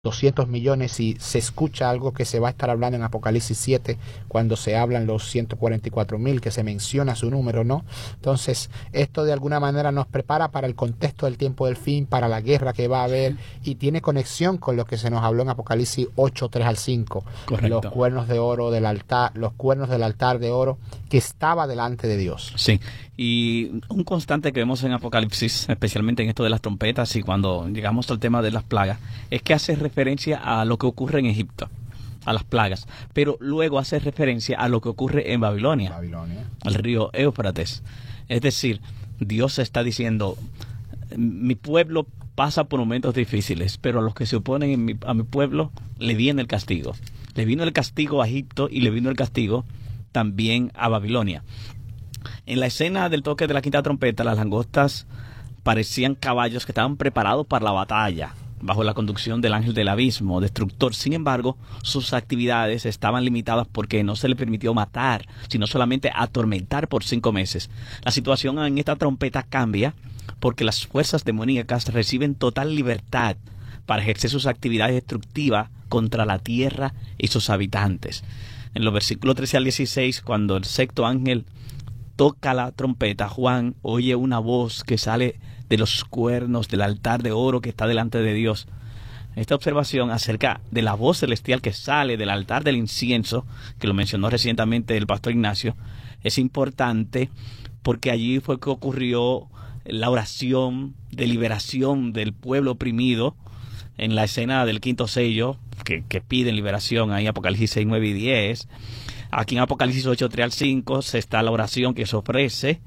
200 millones y se escucha algo que se va a estar hablando en Apocalipsis 7 cuando se hablan los 144,000, que se menciona su número, ¿no? Entonces, esto de alguna manera nos prepara para el contexto del tiempo del fin, para la guerra que va a haber, y tiene conexión con lo que se nos habló en Apocalipsis 8, 3 al 5. Correcto. Los cuernos de oro del altar, los cuernos del altar de oro que estaba delante de Dios. Sí, y un constante que vemos en Apocalipsis, especialmente en esto de las trompetas y cuando llegamos al tema de las plagas, es que hace referencia a lo que ocurre en Egipto, a las plagas, pero luego hace referencia a lo que ocurre en Babilonia, al río Éufrates. Es decir, Dios está diciendo, mi pueblo pasa por momentos difíciles, pero a los que se oponen a mi pueblo le viene el castigo. Le vino el castigo a Egipto y le vino el castigo también a Babilonia. En la escena del toque de la quinta trompeta, las langostas parecían caballos que estaban preparados para la batalla, bajo la conducción del ángel del abismo, destructor. Sin embargo, sus actividades estaban limitadas porque no se le permitió matar, sino solamente atormentar por 5 meses. La situación en esta trompeta cambia porque las fuerzas demoníacas reciben total libertad para ejercer sus actividades destructivas contra la tierra y sus habitantes. En los versículos 13 al 16, cuando el sexto ángel toca la trompeta, Juan oye una voz que sale de los cuernos del altar de oro que está delante de Dios. Esta observación acerca de la voz celestial que sale del altar del incienso, que lo mencionó recientemente el pastor Ignacio, es importante porque allí fue que ocurrió la oración de liberación del pueblo oprimido en la escena del quinto sello, que piden liberación ahí, Apocalipsis 6, 9 y 10. Aquí en Apocalipsis 8, 3 al 5 se está la oración que se ofrece.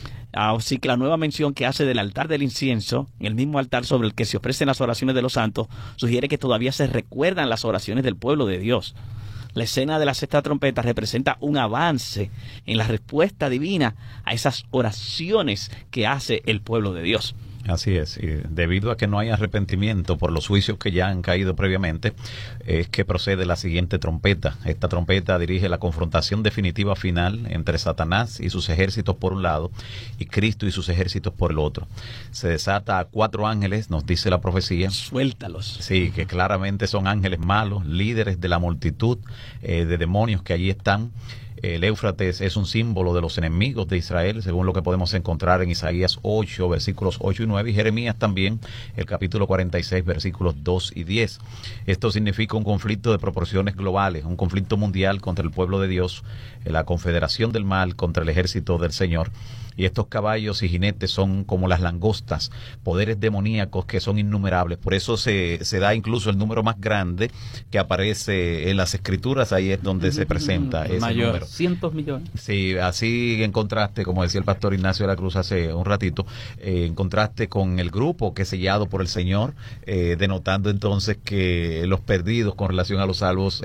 Así que la nueva mención que hace del altar del incienso, el mismo altar sobre el que se ofrecen las oraciones de los santos, sugiere que todavía se recuerdan las oraciones del pueblo de Dios. La escena de la sexta trompeta representa un avance en la respuesta divina a esas oraciones que hace el pueblo de Dios. Así es, y debido a que no hay arrepentimiento por los juicios que ya han caído previamente, es que procede la siguiente trompeta. Esta trompeta dirige la confrontación definitiva final entre Satanás y sus ejércitos por un lado y Cristo y sus ejércitos por el otro. Se desata a 4 ángeles, nos dice la profecía. Suéltalos. Sí, que claramente son ángeles malos, líderes de la multitud de demonios que allí están. El Éufrates es un símbolo de los enemigos de Israel, según lo que podemos encontrar en Isaías 8, versículos 8 y 9, y Jeremías también, el capítulo 46, versículos 2 y 10. Esto significa un conflicto de proporciones globales, un conflicto mundial contra el pueblo de Dios, la confederación del mal contra el ejército del Señor. Y estos caballos y jinetes son como las langostas, poderes demoníacos que son innumerables. Por eso se da incluso el número más grande que aparece en las escrituras, ahí es donde se presenta ese mayor, número. cientos millones. Sí, así en contraste, como decía el pastor Ignacio de la Cruz hace un ratito, en contraste con el grupo que es sellado por el Señor, denotando entonces que los perdidos con relación a los salvos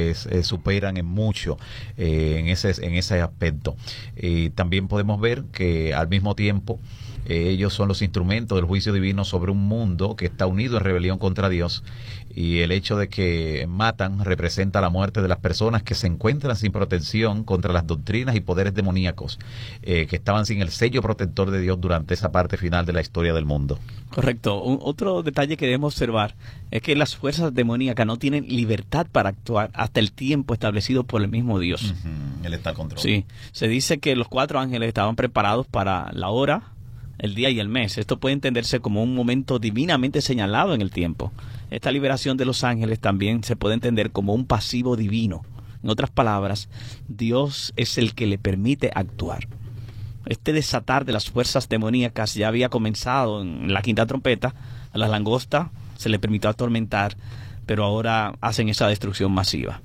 superan en mucho en ese aspecto. También podemos ver que al mismo tiempo ellos son los instrumentos del juicio divino sobre un mundo que está unido en rebelión contra Dios, y el hecho de que matan representa la muerte de las personas que se encuentran sin protección contra las doctrinas y poderes demoníacos que estaban sin el sello protector de Dios durante esa parte final de la historia del mundo. Correcto. Otro detalle que debemos observar es que las fuerzas demoníacas no tienen libertad para actuar hasta el tiempo establecido por el mismo Dios. Él está al control. Sí, se dice que los 4 ángeles estaban preparados para la hora, el día y el mes. Esto puede entenderse como un momento divinamente señalado en el tiempo. Esta liberación de los ángeles también se puede entender como un pasivo divino. En otras palabras, Dios es el que le permite actuar. Este desatar de las fuerzas demoníacas ya había comenzado en la quinta trompeta. A las langostas se le permitió atormentar, pero ahora hacen esa destrucción masiva.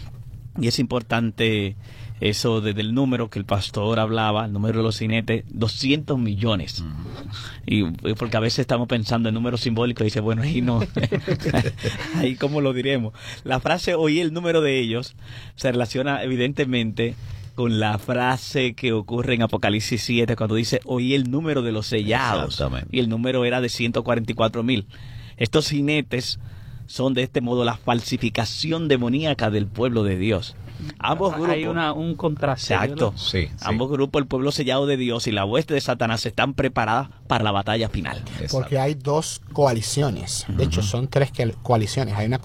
Y es importante eso desde el número que el pastor hablaba, el número de los jinetes, 200 millones. Y porque a veces estamos pensando en números simbólicos y dice, bueno, ahí no, ahí cómo lo diremos. La frase oí el número de ellos se relaciona evidentemente con la frase que ocurre en Apocalipsis 7 cuando dice oí el número de los sellados, y el número era de 144,000. Estos jinetes son de este modo la falsificación demoníaca del pueblo de Dios. Ambos grupos. Hay un contraste. Exacto. ¿no? Sí, sí. Ambos grupos, el pueblo sellado de Dios y la hueste de Satanás, están preparadas para la batalla final. Exacto. Porque hay dos coaliciones. De hecho, son tres coaliciones. Hay una